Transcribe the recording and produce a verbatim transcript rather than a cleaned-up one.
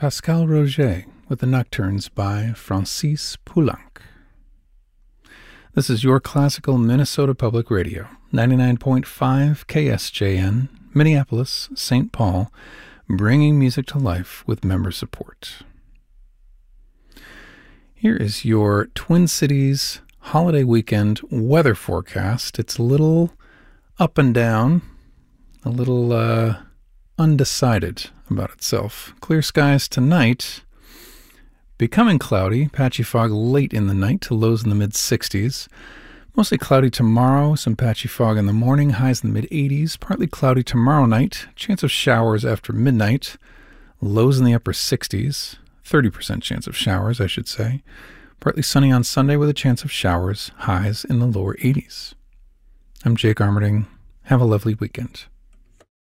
Pascal Roger with the Nocturnes by Francis Poulenc. This is your classical Minnesota Public Radio, ninety-nine point five K S J N, Minneapolis, Saint Paul, bringing music to life with member support. Here is your Twin Cities holiday weekend weather forecast. It's a little up and down, a little uh, undecided about itself. Clear skies tonight, becoming cloudy, patchy fog late in the night to lows in the mid sixties. Mostly cloudy tomorrow, some patchy fog in the morning, highs in the mid eighties. Partly cloudy tomorrow night, chance of showers after midnight, lows in the upper sixties. thirty percent chance of showers, I should say. Partly sunny on Sunday with a chance of showers, highs in the lower eighties. I'm Jake Armerding. Have a lovely weekend.